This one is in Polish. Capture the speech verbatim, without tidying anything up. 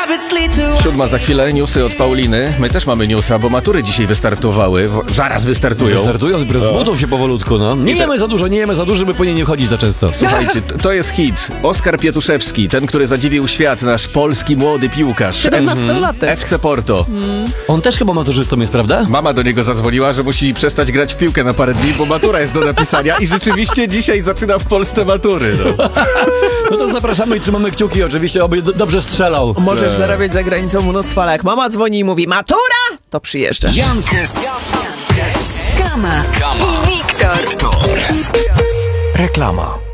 Siódma za chwilę, newsy od Pauliny. My też mamy newsa, bo matury dzisiaj wystartowały. W- Zaraz wystartują. Wystartują, dopiero zbudzą się powolutku, no. Nie jemy za dużo, nie jemy za dużo, żeby po nie nie chodzić za często. Słuchajcie, t- to jest hit. Oskar Pietuszewski, ten, który zadziwił świat, nasz polski młody piłkarz. siedemnastolatek. F C Porto. On też chyba maturzystą jest, prawda? Mama do niego zadzwoniła, że musi przestać grać w piłkę na parę dni, bo matura jest do napisania i rzeczywiście dzisiaj zaczyna w Polsce matury. No. No to zapraszamy i trzymamy kciuki, oczywiście, oby d- dobrze strzelał. Możesz zarabiać za granicą mnóstwo, ale jak mama dzwoni i mówi matura, to przyjeżdżasz. Jankes, Kama i Wiktor. Reklama.